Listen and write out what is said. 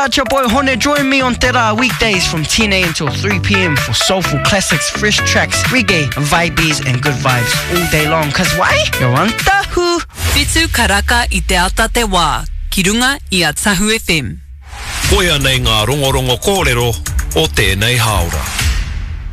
out your boy Hone. Join me on Te Rā weekdays from 10 a.m. till 3 p.m. for soulful classics, fresh tracks, reggae, vibes and good vibes all day long. Cause why? You're on Tahu. Whitu karaka I te ata te wā. Ki runga I a Tahu FM. Koia nei ngā rongorongo kōrero o tēnei haora.